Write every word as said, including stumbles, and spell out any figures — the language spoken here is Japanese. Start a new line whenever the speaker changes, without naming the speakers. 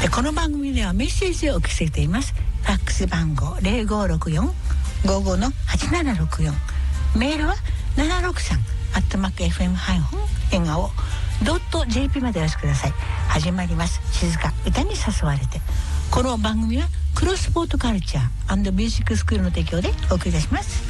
えこの番組ではメッセージを受け付けています。ファックス番号 ゼロごろくよん ごごのはちななろくよん、メールはななろくさんアットマーク エフエム 笑顔 ドット ジェーピー までお寄せください。始まります。静か歌に誘われて。この番組はクロスポートカルチャー&ミュージックスクールの提供でお送りいたします。